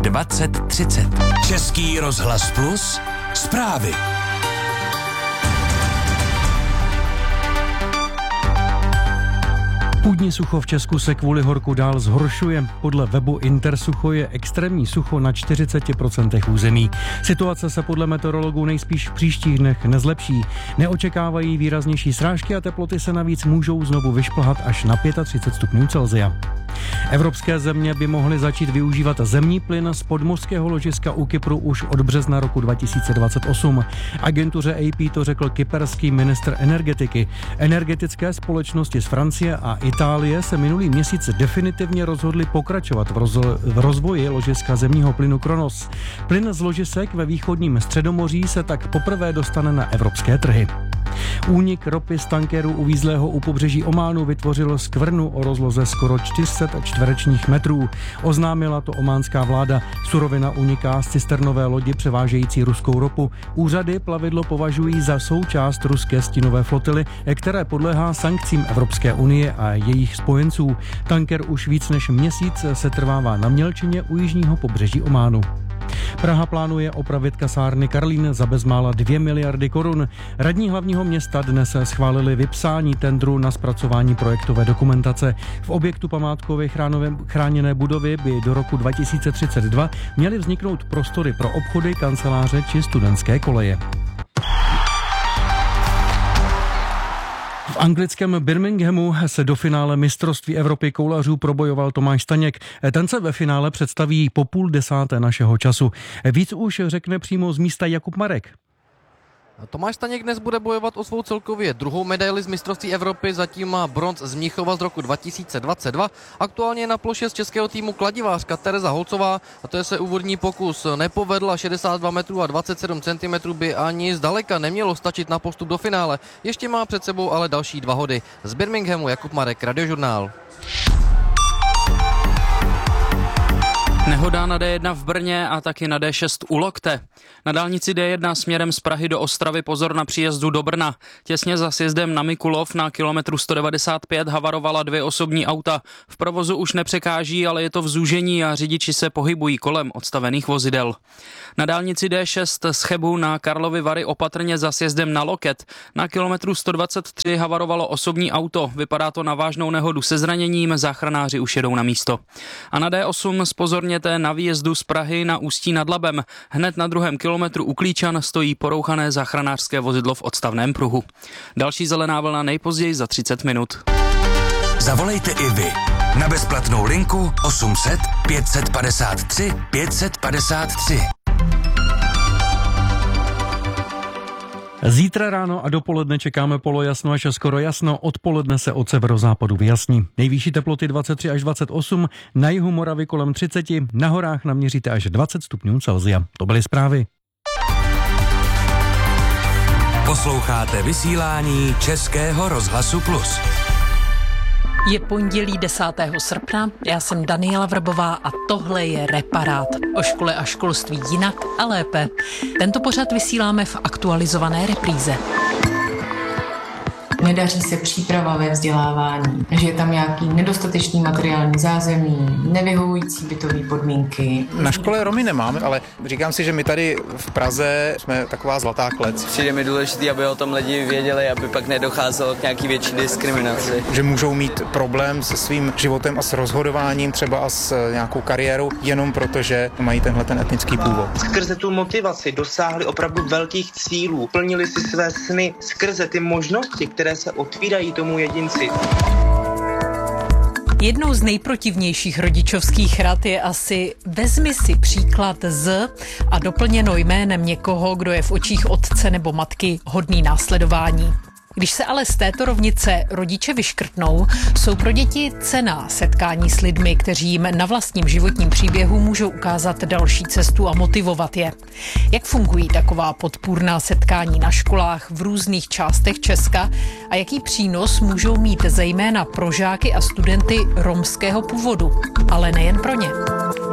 2030. Český rozhlas Plus, zprávy. Půdní sucho v Česku se kvůli horku dál zhoršuje. Podle webu Intersucho je extrémní sucho na 40% území. Situace se podle meteorologů nejspíš v příštích dnech nezlepší. Neočekávají výraznější srážky a teploty se navíc můžou znovu vyšplhat až na 35 stupňů Celsia. Evropské země by mohly začít využívat zemní plyn z podmořského ložiska u Kypru už od března roku 2028. Agentuře AP to řekl kyperský ministr energetiky. Energetické společnosti z Francie a Itálie se minulý měsíc definitivně rozhodly pokračovat v rozvoji ložiska zemního plynu Kronos. Plyn z ložisek ve východním Středomoří se tak poprvé dostane na evropské trhy. Únik ropy z tankeru uvízlého u pobřeží Ománu vytvořil skvrnu o rozloze skoro 400 čtverečních metrů. Oznámila to ománská vláda. Surovina uniká z cisternové lodi převážející ruskou ropu. Úřady plavidlo považují za součást ruské stínové flotily, které podléhá sankcím Evropské unie a jejich spojenců. Tanker už víc než měsíc se trvává na mělčině u jižního pobřeží Ománu. Praha plánuje opravit kasárny Karlín za bezmála 2 miliardy korun. Radní hlavního města dnes schválili vypsání tendru na zpracování projektové dokumentace. V objektu památkově chráněné budovy by do roku 2032 měly vzniknout prostory pro obchody, kanceláře či studentské koleje. V anglickém Birminghamu se do finále mistrovství Evropy koulařů probojoval Tomáš Staněk. Ten se ve finále představí po 9:30 našeho času. Víc už řekne přímo z místa Jakub Marek. Tomáš Staněk dnes bude bojovat o svou celkově druhou medaili z mistrovství Evropy, zatím má bronz z Mnichova z roku 2022. Aktuálně je na ploše z českého týmu kladivářka Tereza Holcová a to je se úvodní pokus. Nepovedla 62 metrů a 27 cm by ani zdaleka nemělo stačit na postup do finále. Ještě má před sebou ale další 2 hody. Z Birminghamu Jakub Marek, Radiožurnál. Nehoda na D1 v Brně a taky na D6 u Lokte. Na dálnici D1 směrem z Prahy do Ostravy pozor na příjezdu do Brna. Těsně za sjezdem na Mikulov na kilometru 195 havarovala 2 osobní auta. V provozu už nepřekáží, ale je to v zúžení a řidiči se pohybují kolem odstavených vozidel. Na dálnici D6 z Chebu na Karlovy Vary opatrně za sjezdem na Loket. Na kilometru 123 havarovalo osobní auto. Vypadá to na vážnou nehodu se zraněním, záchranáři už jedou na místo. A na D8 zpozorněte na výjezdu z Prahy na Ústí nad Labem. Hned na 2. kilometru u Klíčan stojí porouchané záchranářské vozidlo v odstavném pruhu. Další zelená vlna nejpozději za 30 minut. Zavolejte i vy na bezplatnou linku 800 553 553. Zítra ráno a dopoledne čekáme polojasno až skoro jasno, odpoledne se od severozápadu vyjasní. Nejvyšší teploty 23 až 28, na jihu Moravy kolem 30, na horách naměříte až 20 stupňů Celsia. To byly zprávy. Posloucháte vysílání Českého rozhlasu Plus. Je pondělí 10. srpna, já jsem Daniela Vrbová a tohle je Reparát. O škole a školství jinak a lépe. Tento pořad vysíláme v aktualizované repríze. Nedaří se příprava ve vzdělávání, že je tam nějaký nedostatečný materiální zázemí, nevyhovující bytové podmínky. Na škole Romy nemáme, ale říkám si, že my tady v Praze jsme taková zlatá klec. Přijde mi důležité, aby o tom lidi věděli, aby pak nedocházelo k nějaký větší diskriminaci. Že můžou mít problém se svým životem a s rozhodováním, třeba a s nějakou kariérou, jenom protože mají ten etnický původ. Skrze tu motivaci dosáhli opravdu velkých cílů, plnili si své sny, skrze ty možnosti, které se otvírají tomu jedinci. Jednou z nejprotivnějších rodičovských rad je asi vezmi si příklad z a doplněno jménem někoho, kdo je v očích otce nebo matky hodný následování. Když se ale z této rovnice rodiče vyškrtnou, jsou pro děti cenná setkání s lidmi, kteří jim na vlastním životním příběhu můžou ukázat další cestu a motivovat je. Jak fungují taková podpůrná setkání na školách v různých částech Česka a jaký přínos můžou mít zejména pro žáky a studenty romského původu, ale nejen pro ně.